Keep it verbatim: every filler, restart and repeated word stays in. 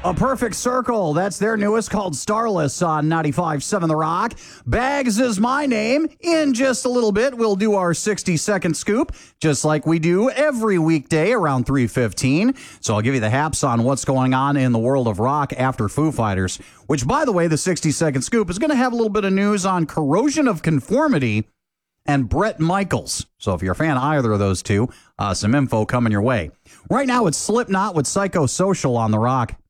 A Perfect Circle, that's their newest, called Starless on ninety-five point seven The Rock. Bags is my name. In just a little bit, we'll do our sixty-second scoop, just like we do every weekday around three fifteen. So I'll give you the haps on what's going on in the world of rock after Foo Fighters, which, by the way, the sixty-second scoop is going to have a little bit of news on Corrosion of Conformity and Bret Michaels. So if you're a fan of either of those two, uh, some info coming your way. Right now, it's Slipknot with Psychosocial on The Rock.